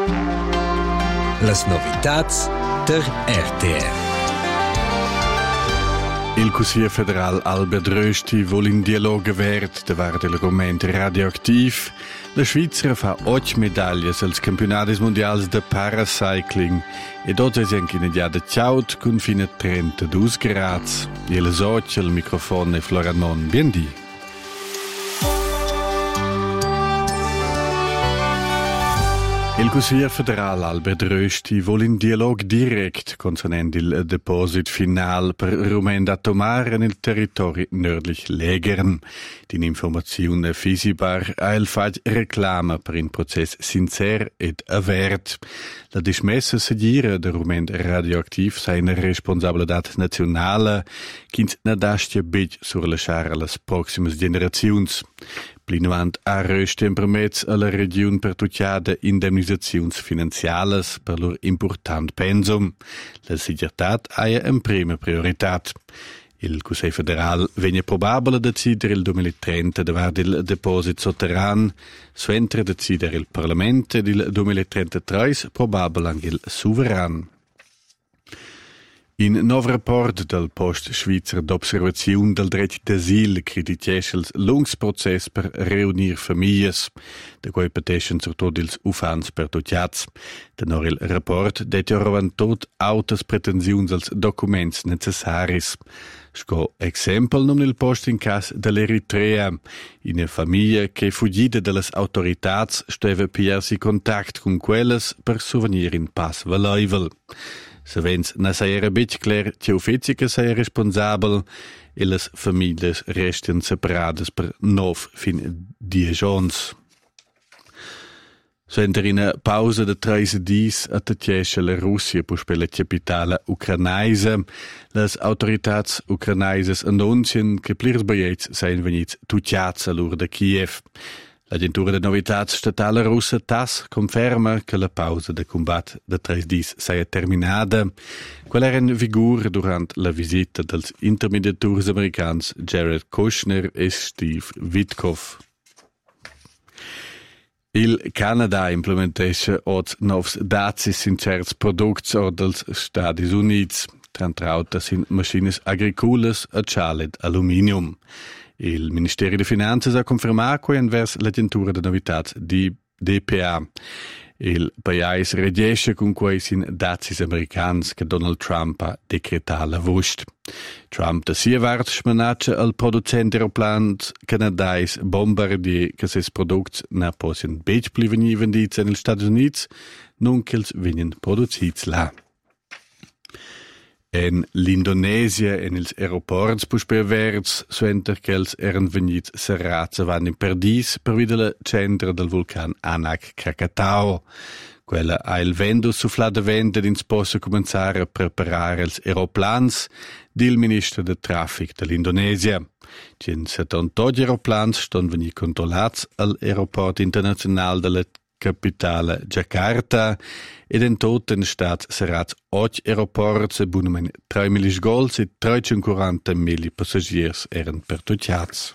Las novitats der RTR. Il Consiglio federal Albert Rösti vuole in dialogo vert davart il argomento radioactiv. La Svizzera fa 8 medaglie als campionati mondiali de paracycling e dort è anche in dia de ciaut con fino a 32 gradi. E le soci al microfono e Floranon Biendi. Il Consiglio federal Albert Rösti vuole in dialogo direct concernente il deposit final per rumenda tomare nel territorio nördlich Legern. Die informazione visibar ha il fat reclama per un processo sincer ed avert. La dismessa seguire de rumend radioactiv sei una responsabilità nazionale che non dastia big sur lasciare alle prossime generazioni. Plinuant a Rösti in permezz alla regione per tucciade indemnisazioni finanziali per lor important pensum. La sicurezza è una prima priorità. Il Consiglio federal viene probabile decidere il 2030 davart il deposito sotterraneo, suentre decidere il Parlamento e il 2033 probabile anche il Souveran. In nuovo rapport del Post Schweizer d'Observazione del Diritto d'Asil criticesce il lungo processo per reunire famiglie, da cui patescono soprattutto ils ufans per tucciats. Tenor il rapport deterioravano tot autas pretensioni als documenti necessari. Sco esempio non il post in cas dell'Eritrea, una famiglia che fuggita dalle autorità steve piersi contatto con quelles per souvenir in pass valuable. Se vens na saera bit clar che uffici che sei responsabile e le famiglie restano separate per 9 fin 10 anni. Suenter una pausa de 3 dies attacciesce la Russia per la capitale ucrainaise. Le autorità ucrainaise annunciano che plirs baiets seien venuti tucciati all'ur de Kiev. L'Agentura de Novitats Statale russa TASS conferma che la pausa de combat de 3 dies sia terminata. Quella era in vigore durante la visita dels intermediators americans Jared Kushner e Steve Witkoff. Il Canada implementește oz novs dacis in certs products or dels Stati Units, trantrautas in machines agricolas a chaled aluminium. Il Ministero delle Finanze ha confermato invers l'Agentura de Novitats di DPA. Il paese reagisce con quei sin dacis americans che Donald Trump ha decretato la vust. Trump da sia vart smenaccia al producente aeroplans canadais Bombardier che ses products na possin bec pli veni vendits negli Stati Uniti, non che els venen producits là. En l'Indonesia en ils aeroports pusper verts suenter che els eren venuts serrats avant in perdis per vide la centra del vulcan Anak Krakatau. Quella ha il vento sufflato vento ins possa cominciare a preparare els aeroplans dil ministro de traffic dell'Indonesia. Cin 78 aeroplans ston veni controllats all'aeroport internazionale della capitale Jakarta ed in tot in stat serats 8 aeroports e bunamen 3 milis gols e 340.000 passagiers eren pertucciats.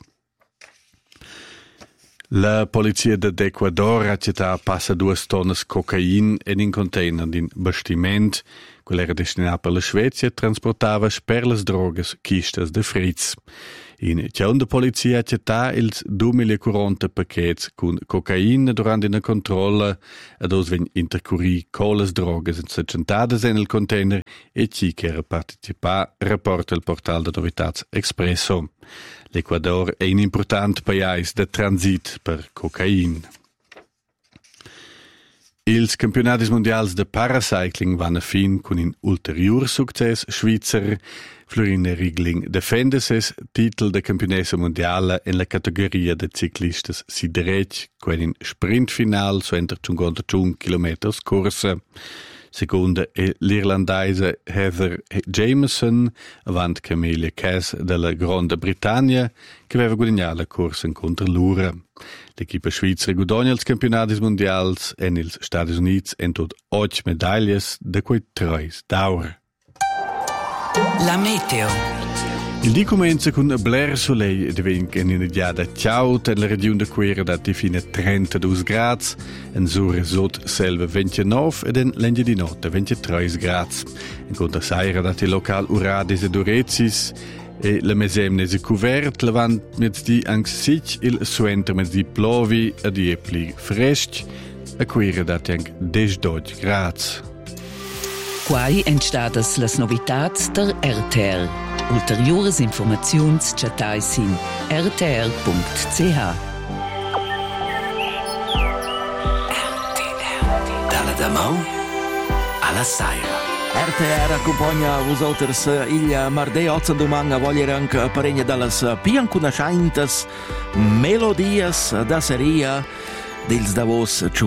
La polizia d'Ecuador ha città passa 2 tonnes cocain in un container din bastiment. Quella era destinata per la Svezia e trasportava per le droghes chistes de fritz. In ciaun de polizia ha città ils 2040 paquets con cocaina durante una controlla ed os ven intercurri colas droghes secentades nel container e chi che era partecipa rapporta il portal de Novitats Expresso. L'Equador è un important paese de transit per cocaina. Ils campionati mondiali de paracycling vanno a fin con un ulterior succes svizzer. Florina Riegling defende ses titel de campionessa mondiale in la categoria de ciclistas sidrec, con in sprint final su enter 51 km corsa. Seconda è l'irlandaise Heather Jameson, avant Camelia Cass della Grande Britannia, che aveva guadagnato la corsa contro l'Ura. L'equipa svizzera guadagna els campionati mondiali e negli Stati Uniti in tot 8 medaglie, da cui 3 d'or. La meteo. Il dì comincia con Blair Soleil, divenga in un'indiada ciaut nella regione de Quera dati fino a 32 gradi, in sur sot selva 29 ed in l'engia di notte 23 gradi. In conta saira dati local uradis ed urezis e la mesemne si cuvert, levant mezzdi anche sich il suenter mezzdi plovi ed iepli freschi, a Quera dati anche 12 gradi. Quai entstadas las novitats der RTR. Ulteriores informaziuns chatais in rtr.ch. Dalla Damau alla Saira. RTR accompagna vosaltres il martedì 8 domanga vogliere anche paregna dallas pian conoscentes melodies da seria dels Davos